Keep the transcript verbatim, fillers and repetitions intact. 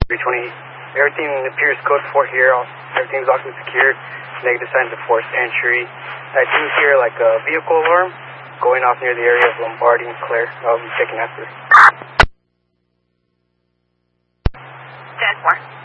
three twenty, everything appears code four here. Everything's locked and secured. Negative signs of forced entry. I do hear like a vehicle alarm going off near the area of Lombardi and Claire. I'll be checking after. ten four.